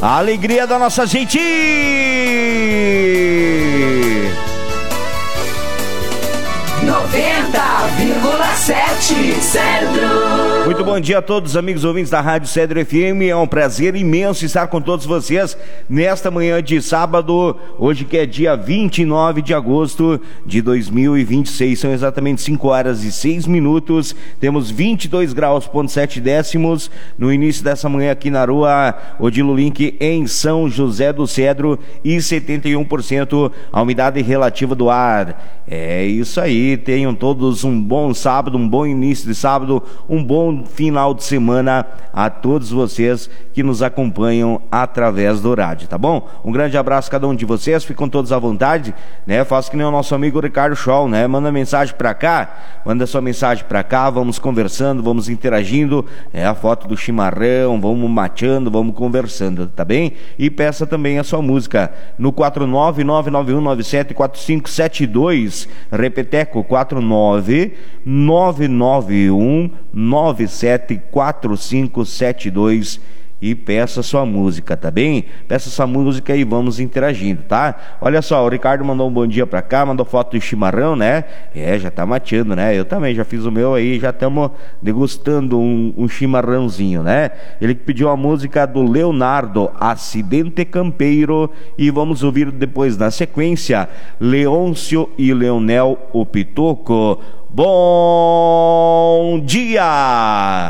A alegria da nossa gente. 90,7 Cedro. Muito bom dia a todos, amigos ouvintes da Rádio Cedro FM. É um prazer imenso estar com todos vocês nesta manhã de sábado, hoje que é dia 29 de agosto de 2026. São exatamente 5 horas e 6 minutos. Temos 22 graus, 7 décimos no início dessa manhã aqui na rua Odilo Link, em São José do Cedro, e 71% a umidade relativa do ar. É isso aí, tenham todos um bom sábado, um bom início de sábado, um bom final de semana a todos vocês que nos acompanham através do rádio, tá bom? Um grande abraço a cada um de vocês, ficam todos à vontade, né? Faça que nem o nosso amigo Ricardo Scholl, né? Manda mensagem pra cá, manda sua mensagem pra cá, vamos conversando, vamos interagindo, a foto do chimarrão, vamos mateando, vamos conversando, tá bem? E peça também a sua música no 49991974572, repeteco 49991974572, e peça sua música, tá bem? Peça sua música e vamos interagindo, tá? Olha só, o Ricardo mandou um bom dia pra cá, mandou foto do chimarrão, né? Já tá mateando, né? Eu também já fiz o meu aí, já estamos degustando um chimarrãozinho, né? Ele pediu a música do Leonardo, Acidente Campeiro, e vamos ouvir depois, na sequência, Leôncio e Leonel, o Pitoco. Bom dia!